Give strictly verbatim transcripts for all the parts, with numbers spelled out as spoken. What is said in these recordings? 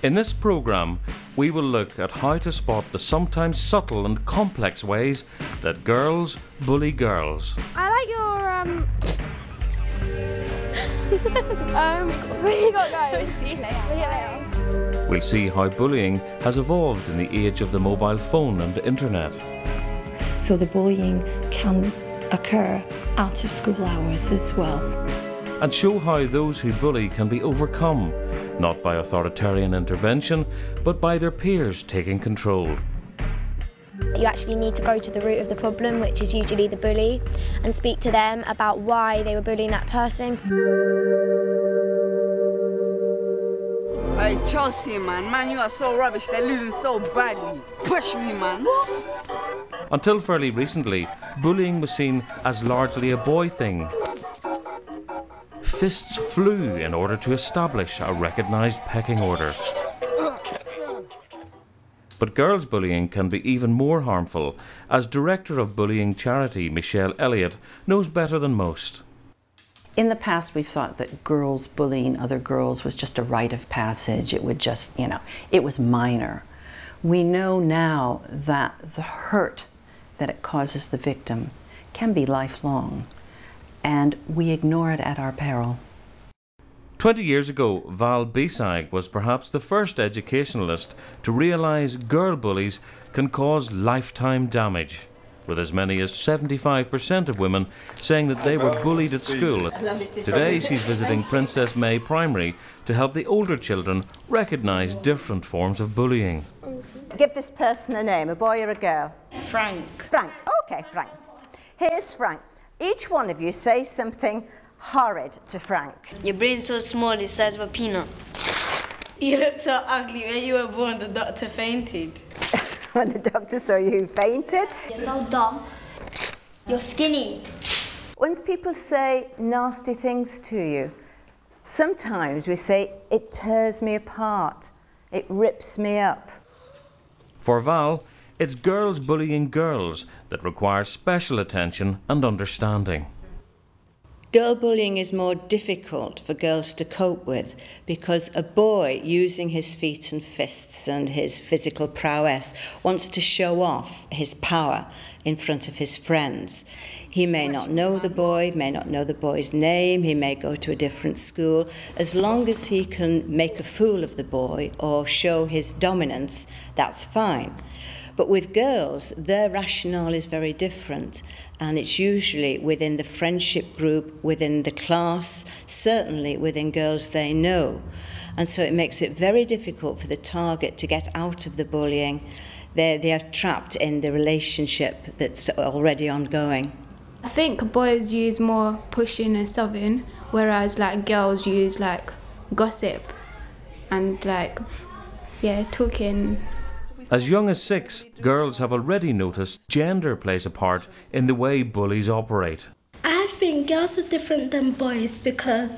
In this programme, we will look at how to spot the sometimes subtle and complex ways that girls bully girls. I like your, um... um, where you got to go? See you later. See you later. We'll see how bullying has evolved in the age of the mobile phone and internet. So the bullying can occur out of school hours as well. And show how those who bully can be overcome, not by authoritarian intervention, but by their peers taking control. You actually need to go to the root of the problem, which is usually the bully, and speak to them about why they were bullying that person. Hey, Chelsea, man. Man, you are so rubbish. They're losing so badly. Push me, man. Until fairly recently, bullying was seen as largely a boy thing. Fists flew in order to establish a recognised pecking order. But girls' bullying can be even more harmful, as director of bullying charity Michelle Elliott knows better than most. In the past, we've thought that girls bullying other girls was just a rite of passage. It would just, you know, it was minor. We know now that the hurt that it causes the victim can be lifelong, and we ignore it at our peril. Twenty years ago, Val Bisag was perhaps the first educationalist to realise girl bullies can cause lifetime damage, with as many as seventy-five percent of women saying that they were bullied at school. Today she's visiting Princess May Primary to help the older children recognise different forms of bullying. Give this person a name, a boy or a girl? Frank. Frank, okay, Frank. Here's Frank. Each one of you say something horrid to Frank. Your brain's so small, it's the size of a peanut. You look so ugly. When you were born, the doctor fainted. When the doctor saw you fainted? You're so dumb. You're skinny. When people say nasty things to you, sometimes we say, it tears me apart, it rips me up. For Val, it's girls bullying girls that require special attention and understanding. Girl bullying is more difficult for girls to cope with because a boy using his feet and fists and his physical prowess wants to show off his power in front of his friends. He may not know the boy, may not know the boy's name, he may go to a different school. As long as he can make a fool of the boy or show his dominance, that's fine. But with girls, their rationale is very different, and it's usually within the friendship group, within the class, certainly within girls they know. And so it makes it very difficult for the target to get out of the bullying. They're, they are trapped in the relationship that's already ongoing. I think boys use more pushing and shoving, whereas like girls use like gossip and like, yeah, talking. As young as six, girls have already noticed gender plays a part in the way bullies operate. I think girls are different than boys because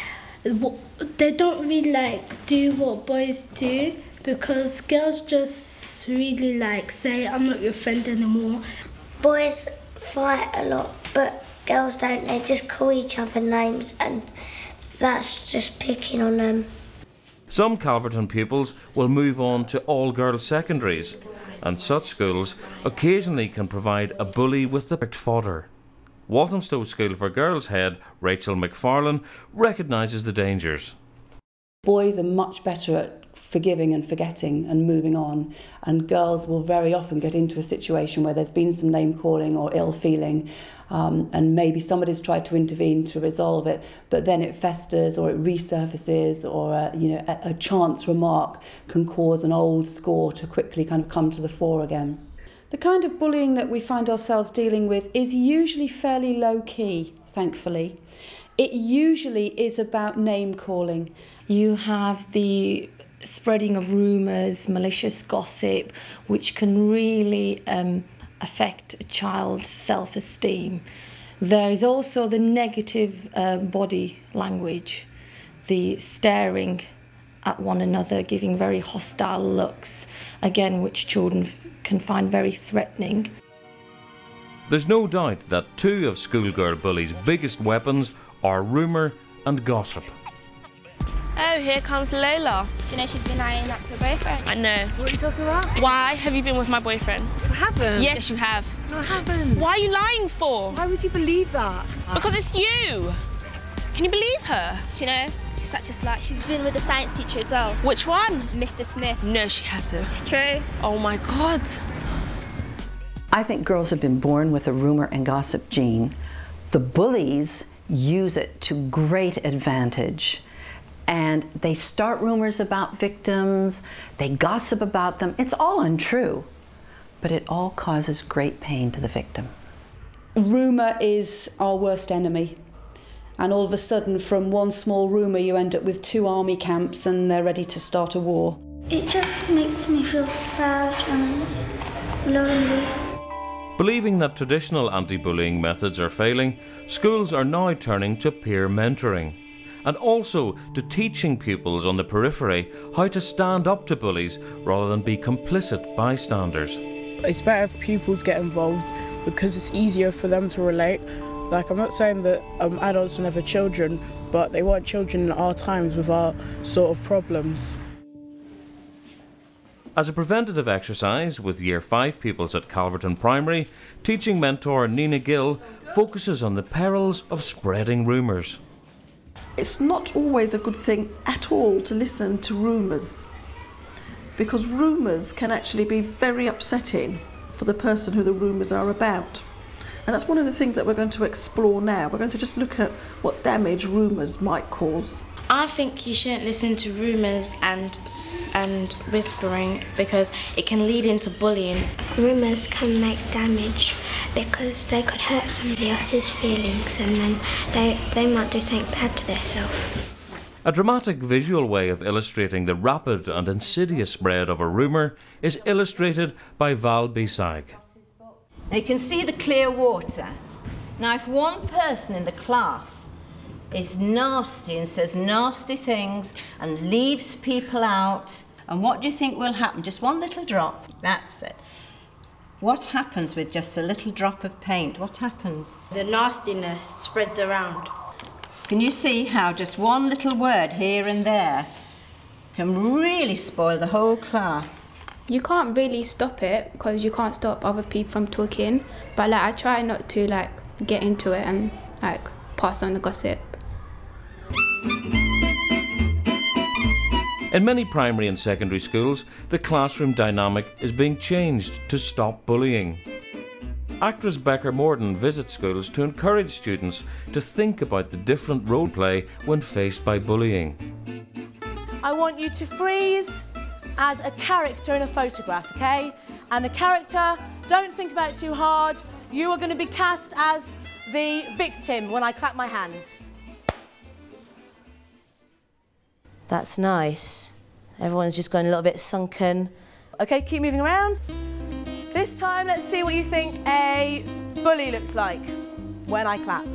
they don't really like do what boys do, because girls just really like say, I'm not your friend anymore. Boys fight a lot, but girls don't. They just call each other names, and that's just picking on them. Some Calverton pupils will move on to all-girls secondaries, and such schools occasionally can provide a bully with the picked fodder. Walthamstow School for Girls head Rachel McFarlane recognises the dangers. Boys are much better at forgiving and forgetting and moving on, and girls will very often get into a situation where there's been some name calling or ill feeling, um, and maybe somebody's tried to intervene to resolve it, but then it festers or it resurfaces, or a, you know, a, a chance remark can cause an old score to quickly kind of come to the fore again. The kind of bullying that we find ourselves dealing with is usually fairly low-key, thankfully. It usually is about name calling. You have the spreading of rumours, malicious gossip, which can really um, affect a child's self-esteem. There is also the negative uh, body language, the staring at one another, giving very hostile looks, again, which children can find very threatening. There's no doubt that two of schoolgirl bullies' biggest weapons are rumour and gossip. Oh, here comes Lola. Do you know she's been eyeing up your boyfriend? I know. What are you talking about? Why have you been with my boyfriend? I haven't. Yes, you have. No, I haven't. Why are you lying for? Why would you believe that? Because it's you. Can you believe her? Do you know, she's such a slut. She's been with the science teacher as well. Which one? Mister Smith. No, she hasn't. It's true. Oh my God. I think girls have been born with a rumor and gossip gene. The bullies use it to great advantage. And they start rumors about victims, they gossip about them. It's all untrue, but it all causes great pain to the victim. Rumour is our worst enemy. And all of a sudden, from one small rumour, you end up with two army camps and they're ready to start a war. It just makes me feel sad and lonely. Believing that traditional anti-bullying methods are failing, schools are now turning to peer mentoring, and also to teaching pupils on the periphery how to stand up to bullies rather than be complicit bystanders. It's better if pupils get involved because it's easier for them to relate. Like, I'm not saying that um, adults are never children, but they weren't children in our times with our sort of problems. As a preventative exercise with Year five pupils at Calverton Primary, teaching mentor Nina Gill focuses on the perils of spreading rumours. It's not always a good thing at all to listen to rumours, because rumours can actually be very upsetting for the person who the rumours are about. And that's one of the things that we're going to explore now. We're going to just look at what damage rumours might cause. I think you shouldn't listen to rumours and and whispering because it can lead into bullying. Rumours can make damage because they could hurt somebody else's feelings and then they, they might do something bad to themselves. A dramatic visual way of illustrating the rapid and insidious spread of a rumour is illustrated by Val Bisag. Now you can see the clear water. Now if one person in the class is nasty and says nasty things and leaves people out, and what do you think will happen? Just one little drop, that's it. What happens with just a little drop of paint? What happens? The nastiness spreads around. Can you see how just one little word here and there can really spoil the whole class? You can't really stop it because you can't stop other people from talking, but like I try not to like get into it and like pass on the gossip. In many primary and secondary schools, the classroom dynamic is being changed to stop bullying. Actress Becca Morden visits schools to encourage students to think about the different role play when faced by bullying. I want you to freeze as a character in a photograph, okay? And the character, don't think about it too hard. You are going to be cast as the victim when I clap my hands. That's nice. Everyone's just going a little bit sunken. Okay, keep moving around. This time, let's see what you think a bully looks like when I clap.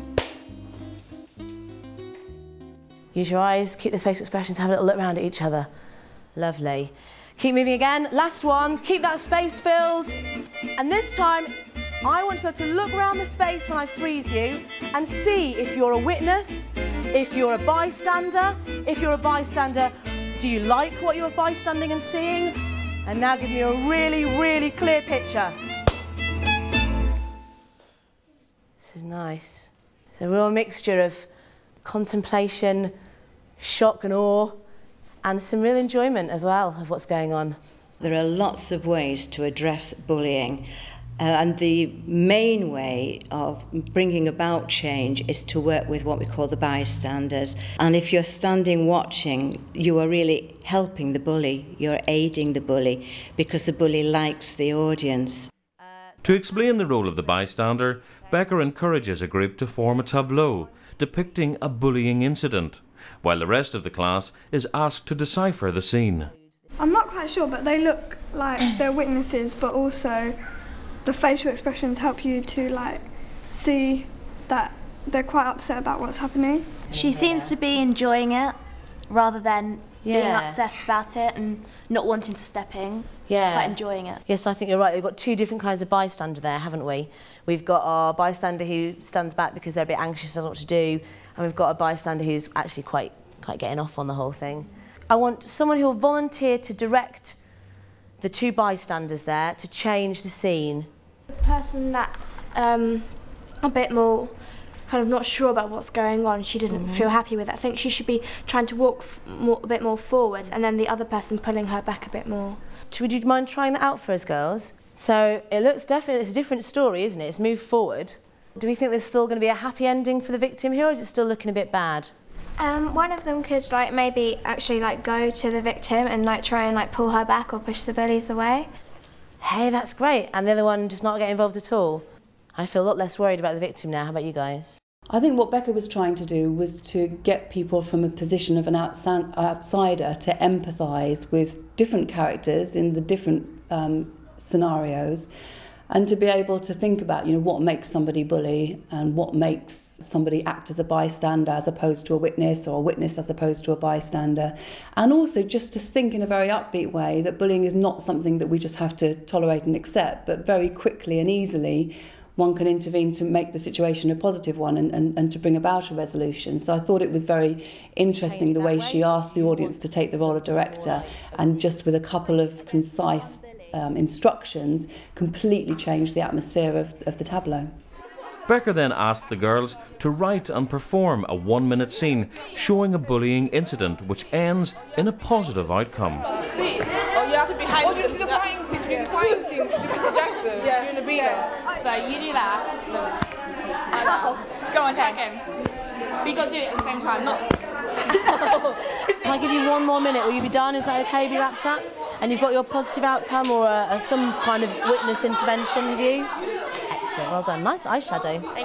Use your eyes, keep the facial expressions, have a little look around at each other. Lovely. Keep moving again. Last one, keep that space filled. And this time, I want you to be able to look around the space when I freeze you and see if you're a witness, if you're a bystander. If you're a bystander, do you like what you're bystanding and seeing? And now give me a really, really clear picture. This is nice. It's a real mixture of contemplation, shock and awe, and some real enjoyment as well of what's going on. There are lots of ways to address bullying. Uh, and the main way of bringing about change is to work with what we call the bystanders. And if you're standing watching, you are really helping the bully, you're aiding the bully, because the bully likes the audience. To explain the role of the bystander, Becca encourages a group to form a tableau depicting a bullying incident, while the rest of the class is asked to decipher the scene. I'm not quite sure, but they look like they're witnesses, but also the facial expressions help you to like see that they're quite upset about what's happening. She seems to be enjoying it rather than being Yeah. upset about it and not wanting to step in. Yeah. She's quite enjoying it. Yes, I think you're right. We've got two different kinds of bystander there, haven't we? We've got our bystander who stands back because they're a bit anxious, doesn't know what to do, and we've got a bystander who's actually quite quite getting off on the whole thing. I want someone who will volunteer to direct the two bystanders there to change the scene. The person that's um, a bit more kind of not sure about what's going on, she doesn't mm-hmm. feel happy with it. I think she should be trying to walk f more, a bit more forwards, and then the other person pulling her back a bit more. Would you mind trying that out for us, girls? So it looks definitely, it's a different story, isn't it? It's moved forward. Do we think there's still going to be a happy ending for the victim here, or is it still looking a bit bad? Um, one of them could like maybe actually like go to the victim and like try and like pull her back or push the bullies away. Hey, that's great. And the other one just not get involved at all. I feel a lot less worried about the victim now. How about you guys? I think what Becca was trying to do was to get people from a position of an outsider to empathise with different characters in the different um, scenarios, and to be able to think about, you know, what makes somebody bully and what makes somebody act as a bystander as opposed to a witness, or a witness as opposed to a bystander. And also just to think in a very upbeat way that bullying is not something that we just have to tolerate and accept, but very quickly and easily one can intervene to make the situation a positive one and, and, and to bring about a resolution. So I thought it was very interesting the way she asked the audience to take the role of director, and just with a couple of concise Um, instructions, completely changed the atmosphere of, of the tableau. Becca then asked the girls to write and perform a one-minute scene showing a bullying incident which ends in a positive outcome. Oh, you have to be high. Oh, do the fighting scene, do the fighting scene, do Mister Jackson, yeah. You're in the beat. So you do that. Go on, check him. But you got to do it at the same time, not... Can I give you one more minute? Will you be done? Is that okay? Be wrapped up? And you've got your positive outcome or a, a, some kind of witness intervention, have you? Excellent, well done. Nice eyeshadow. Thank